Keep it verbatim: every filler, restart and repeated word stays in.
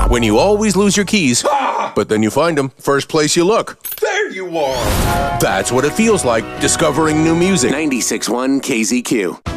When you always lose your keys, but then you find them first place you look. There you are! That's what it feels like discovering new music. ninety-six point one K Z Q.